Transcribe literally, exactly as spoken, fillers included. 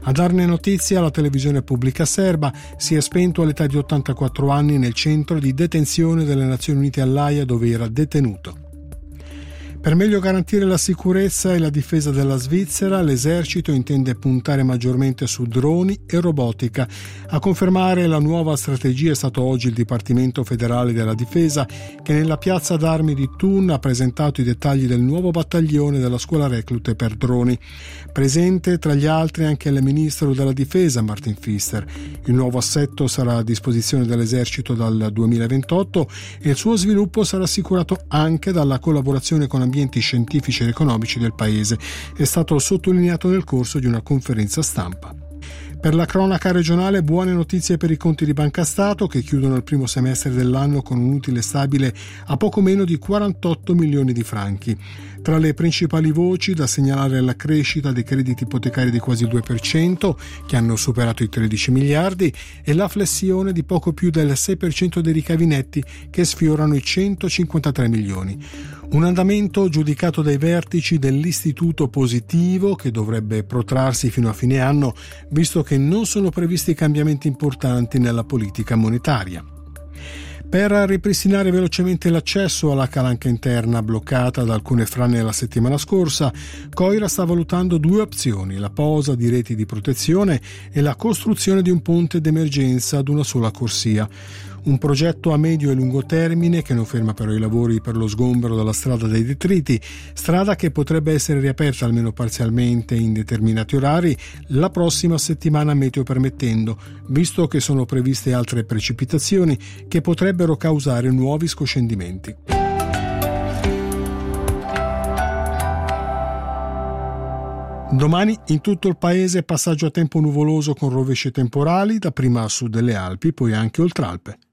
A darne notizia la televisione pubblica serba, si è spento all'età di ottantaquattro anni nel centro di detenzione delle Nazioni Unite all'Aia, dove era detenuto. Per meglio garantire la sicurezza e la difesa della Svizzera, l'esercito intende puntare maggiormente su droni e robotica. A confermare la nuova strategia è stato oggi il Dipartimento federale della difesa, che nella piazza d'armi di Thun ha presentato i dettagli del nuovo battaglione della scuola reclute per droni. Presente tra gli altri anche il ministro della difesa Martin Pfister. Il nuovo assetto sarà a disposizione dell'esercito dal duemilaventotto e il suo sviluppo sarà assicurato anche dalla collaborazione con ambienti scientifici ed economici del paese. È stato sottolineato nel corso di una conferenza stampa. Per la cronaca regionale, buone notizie per i conti di Banca Stato, che chiudono il primo semestre dell'anno con un utile stabile a poco meno di quarantotto milioni di franchi. Tra le principali voci da segnalare la crescita dei crediti ipotecari di quasi il due per cento, che hanno superato i tredici miliardi, e la flessione di poco più del sei per cento dei ricavi netti, che sfiorano i centocinquantatré milioni. Un andamento giudicato dai vertici dell'istituto positivo, che dovrebbe protrarsi fino a fine anno, visto che non sono previsti cambiamenti importanti nella politica monetaria. Per ripristinare velocemente l'accesso alla calanca interna bloccata da alcune frane la settimana scorsa, Coira sta valutando due opzioni: la posa di reti di protezione e la costruzione di un ponte d'emergenza ad una sola corsia. Un progetto a medio e lungo termine che non ferma però i lavori per lo sgombero della strada dei detriti, strada che potrebbe essere riaperta almeno parzialmente in determinati orari la prossima settimana, meteo permettendo, visto che sono previste altre precipitazioni che potrebbero causare nuovi scoscendimenti. Domani in tutto il paese passaggio a tempo nuvoloso con rovesci temporali, dapprima a sud delle Alpi, poi anche oltre Alpe.